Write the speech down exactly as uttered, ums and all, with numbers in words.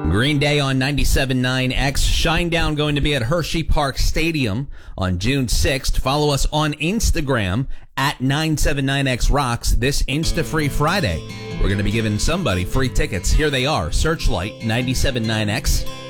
Green Day on ninety-seven point nine X. Shinedown going to be at Hershey Park Stadium on June sixth. Follow us on Instagram at nine seven nine X Rocks this Insta-Free Friday. We're going to be giving somebody free tickets. Here they are. Searchlight ninety-seven point nine X.